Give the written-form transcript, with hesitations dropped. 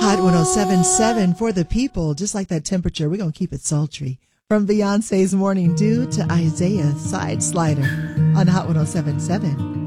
Hot 107.7 for the people. Just like that temperature, we're going to keep it sultry. From Beyonce's Morning Dew to Isaiah Side Slider on Hot 107.7.